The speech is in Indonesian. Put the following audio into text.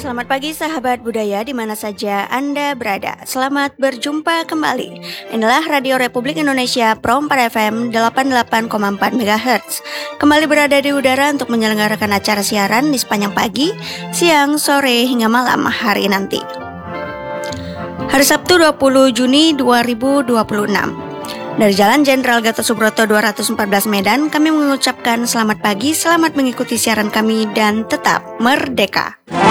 Selamat pagi sahabat budaya di mana saja Anda berada. Selamat berjumpa kembali. Inilah Radio Republik Indonesia Pro 4 FM 88,4 MHz. Kembali berada di udara untuk menyelenggarakan acara siaran di sepanjang pagi, siang, sore, hingga malam hari nanti. Hari Sabtu 20 Juni 2026. Dari Jalan Jenderal Gatot Subroto 214 Medan, kami mengucapkan selamat pagi, selamat mengikuti siaran kami, dan tetap merdeka.